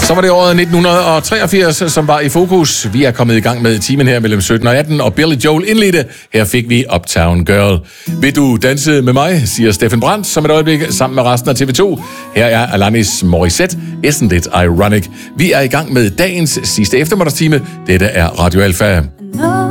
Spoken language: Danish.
Så var det året 1983, som var i fokus. Vi er kommet i gang med timen her mellem 17 og 18, og Billy Joel indledte. Her fik vi Uptown Girl. Vil du danse med mig, siger Steffen Brandt som et øjeblik sammen med resten af TV2. Her er Alanis Morissette, Isn't It Ironic. Vi er i gang med dagens sidste eftermiddagstime. Dette er Radio Alfa.